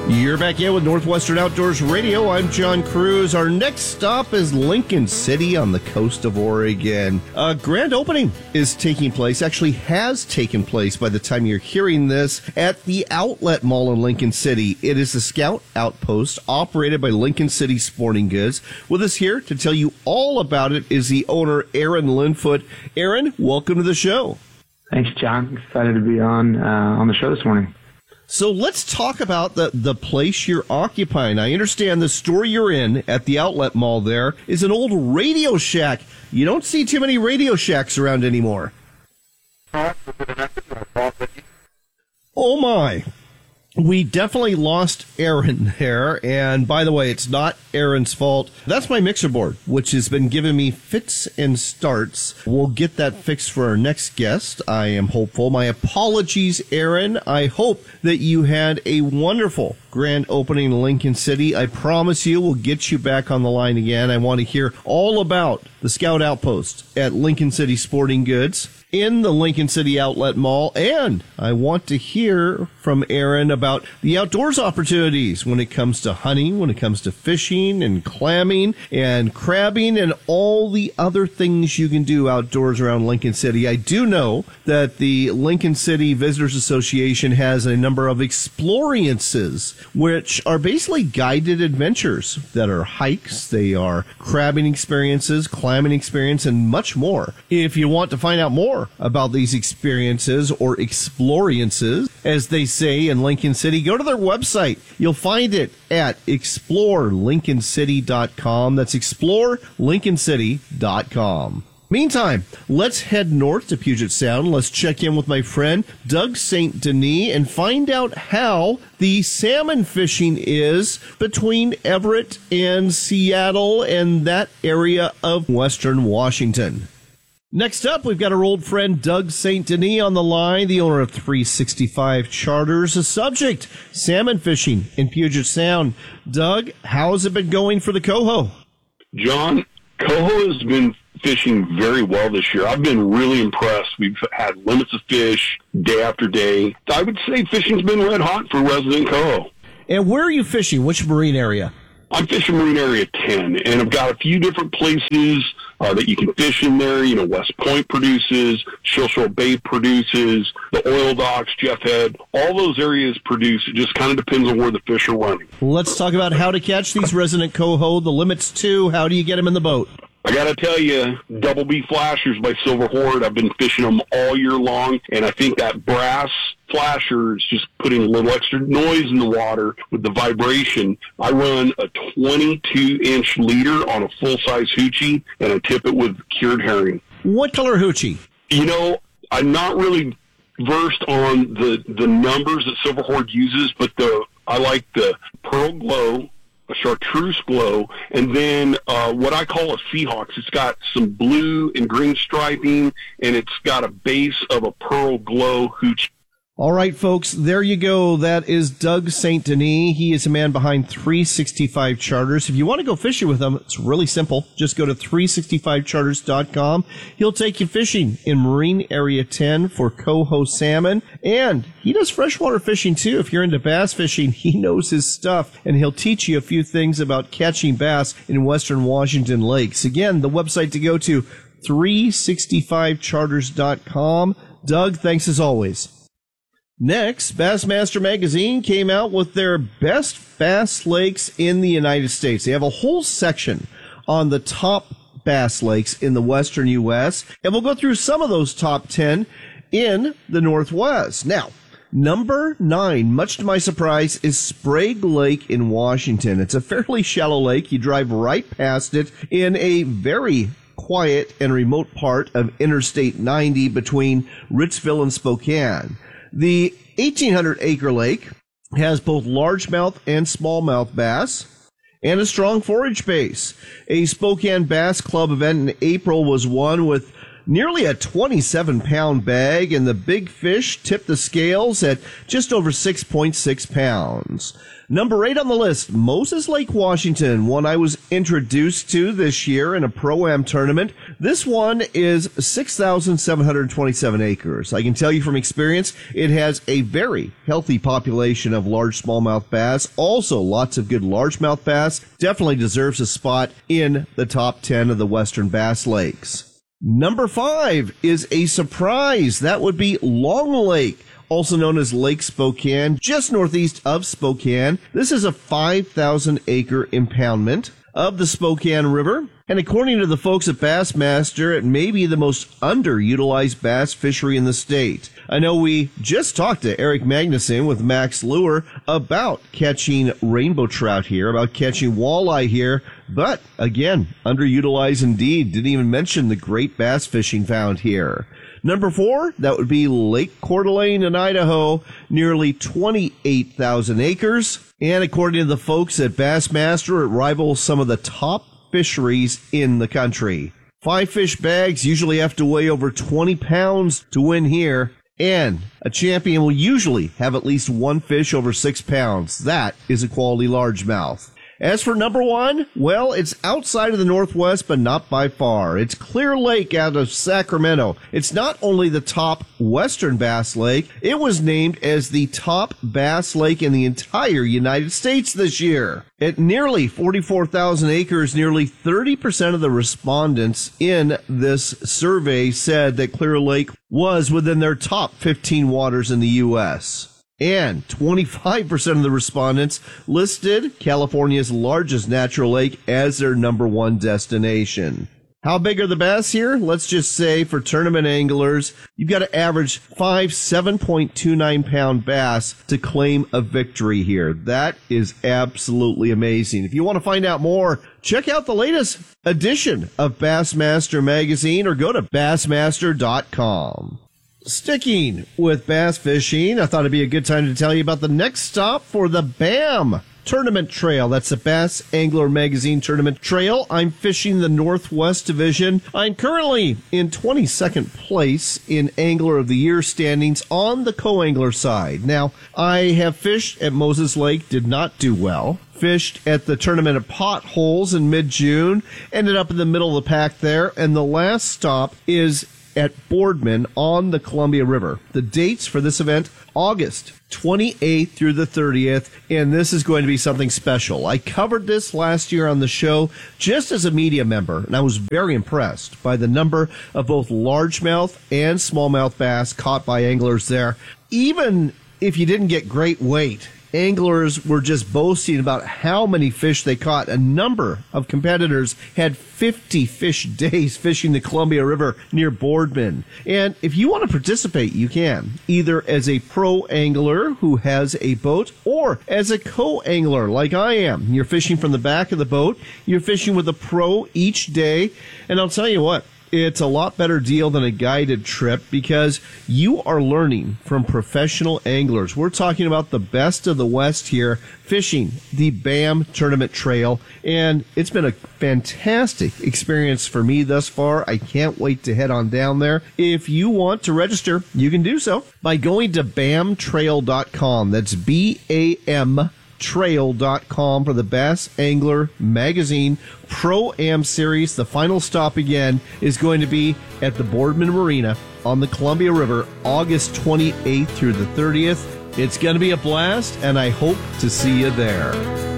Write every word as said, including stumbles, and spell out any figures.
You're back in with Northwestern Outdoors Radio. I'm John Cruz. Our next stop is Lincoln City on the coast of Oregon. A grand opening is taking place, actually has taken place by the time you're hearing this, at the Outlet Mall in Lincoln City. It is a scout outpost operated by Lincoln City Sporting Goods. With us here to tell you all about it is the owner, Aaron Linfoot. Aaron, welcome to the show. Thanks, John. Excited to be on uh, on the show this morning. So let's talk about the, the place you're occupying. I understand the store you're in at the Outlet Mall there is an old Radio Shack. You don't see too many Radio Shacks around anymore. Oh, my. We definitely lost Aaron there, and by the way, it's not Aaron's fault. That's my mixer board, which has been giving me fits and starts. We'll get that fixed for our next guest. I am hopeful. My apologies, Aaron. I hope that you had a wonderful grand opening in Lincoln City. I promise you we'll get you back on the line again. I want to hear all about the Scout Outpost at Lincoln City Sporting Goods in the Lincoln City Outlet Mall, and I want to hear from Aaron about the outdoors opportunities when it comes to hunting, when it comes to fishing and clamming and crabbing and all the other things you can do outdoors around Lincoln City. I do know that the Lincoln City Visitors Association has a number of experiences, which are basically guided adventures that are hikes, they are crabbing experiences, clamming experience, and much more. If you want to find out more about these experiences or exploriences, as they say in Lincoln City, go to their website. You'll find it at explore lincoln city dot com. That's explore lincoln city dot com. Meantime, let's head north to Puget Sound. Let's check in with my friend Doug Saint Denis and find out how the salmon fishing is between Everett and Seattle and that area of western Washington. Next up, we've got our old friend Doug Saint Denis on the line, the owner of three sixty-five Charters. The subject, salmon fishing in Puget Sound. Doug, how's it been going for the coho? John, coho has been fishing very well this year. I've been really impressed. We've had limits of fish day after day. I would say fishing's been red hot for resident coho. And where are you fishing? Which marine area? I'm fishing Marine Area ten, and I've got a few different places uh, that you can fish in there. You know, West Point produces, Shilshole Bay produces, the oil docks, Jeff Head, all those areas produce. It just kind of depends on where the fish are running. Let's talk about how to catch these resident coho, the limits too. How do you get them in the boat? I got to tell you, Double B Flashers by Silver Horde, I've been fishing them all year long, and I think that brass flasher is just putting a little extra noise in the water with the vibration. I run a twenty-two inch leader on a full-size hoochie, and I tip it with cured herring. What color hoochie? You know, I'm not really versed on the, the numbers that Silver Horde uses, but the I like the Pearl Glow, a chartreuse glow, and then uh, what I call a Seahawks. It's got some blue and green striping, and it's got a base of a pearl glow hooch. All right, folks, there you go. That is Doug Saint Denis. He is a man behind three sixty-five Charters. If you want to go fishing with him, it's really simple. Just go to three sixty-five charters dot com. He'll take you fishing in Marine Area ten for coho salmon. And he does freshwater fishing, too. If you're into bass fishing, he knows his stuff. And he'll teach you a few things about catching bass in western Washington lakes. Again, the website to go to, three sixty-five charters dot com. Doug, thanks as always. Next, Bassmaster Magazine came out with their best bass lakes in the United States. They have a whole section on the top bass lakes in the western U S, and we'll go through some of those top ten in the Northwest. Now, number nine, much to my surprise, is Sprague Lake in Washington. It's a fairly shallow lake. You drive right past it in a very quiet and remote part of Interstate ninety between Ritzville and Spokane. The eighteen hundred acre lake has both largemouth and smallmouth bass and a strong forage base. A Spokane Bass Club event in April was won with nearly a twenty-seven pound bag, and the big fish tipped the scales at just over six point six pounds. Number eight on the list, Moses Lake, Washington, one I was introduced to this year in a Pro-Am tournament. This one is six thousand seven hundred twenty-seven acres. I can tell you from experience, it has a very healthy population of large smallmouth bass. Also, lots of good largemouth bass. Definitely deserves a spot in the top ten of the Western Bass Lakes. Number five is a surprise. That would be Long Lake, also known as Lake Spokane, just northeast of Spokane. This is a five thousand acre impoundment of the Spokane River. And according to the folks at Bassmaster, it may be the most underutilized bass fishery in the state. I know we just talked to Eric Magnuson with Max Lure about catching rainbow trout here, about catching walleye here, but again, underutilized indeed. Didn't even mention the great bass fishing found here. Number four, that would be Lake Coeur d'Alene in Idaho, nearly twenty-eight thousand acres. And according to the folks at Bassmaster, it rivals some of the top fisheries in the country. Five fish bags usually have to weigh over twenty pounds to win here. And a champion will usually have at least one fish over six pounds. That is a quality largemouth. As for number one, well, it's outside of the Northwest, but not by far. It's Clear Lake out of Sacramento. It's not only the top Western Bass Lake, it was named as the top bass lake in the entire United States this year. At nearly forty-four thousand acres, nearly thirty percent of the respondents in this survey said that Clear Lake was within their top fifteen waters in the U S And twenty-five percent of the respondents listed California's largest natural lake as their number one destination. How big are the bass here? Let's just say for tournament anglers, you've got to average five seven point two nine pound bass to claim a victory here. That is absolutely amazing. If you want to find out more, check out the latest edition of Bassmaster Magazine or go to bassmaster dot com. Sticking with bass fishing, I thought it'd be a good time to tell you about the next stop for the BAM Tournament Trail. That's the Bass Angler Magazine Tournament Trail. I'm fishing the Northwest Division. I'm currently in twenty-second place in Angler of the Year standings on the co-angler side. Now, I have fished at Moses Lake, did not do well. Fished at the Tournament of Potholes in mid-June, ended up in the middle of the pack there, and the last stop is at Boardman on the Columbia River. The dates for this event, August twenty-eighth through the thirtieth, and this is going to be something special. I covered this last year on the show just as a media member, and I was very impressed by the number of both largemouth and smallmouth bass caught by anglers there. Even if you didn't get great weight, anglers were just boasting about how many fish they caught. A number of competitors had fifty fish days fishing the Columbia River near Boardman. And if you want to participate, you can, either as a pro angler who has a boat or as a co-angler like I am. You're fishing from the back of the boat. You're fishing with a pro each day. And I'll tell you what, it's a lot better deal than a guided trip because you are learning from professional anglers. We're talking about the best of the West here, fishing the BAM Tournament Trail, and it's been a fantastic experience for me thus far. I can't wait to head on down there. If you want to register, you can do so by going to bam trail dot com. That's B A M trail dot com for the Bass Angler Magazine Pro-Am Series. The final stop again is going to be at the Boardman Marina on the Columbia River, August twenty-eighth through the thirtieth. It's going to be a blast, and I hope to see you there.